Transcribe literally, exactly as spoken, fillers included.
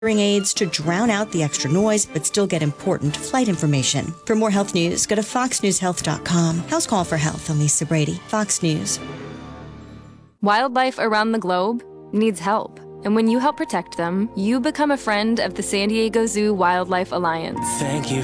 hearing aids to drown out the extra noise but still get important flight information. For more health news, go to fox news health dot com. House Call for Health. I'm Lisa Brady, Fox News. Wildlife around the globe needs help. And when you help protect them, you become a friend of the San Diego Zoo Wildlife Alliance. Thank you